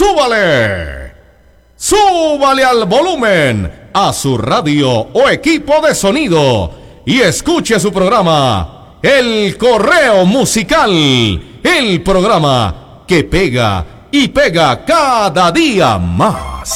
¡súbale! ¡Súbale al volumen a su radio o equipo de sonido y escuche su programa El Correo Musical, el programa que pega y pega cada día más!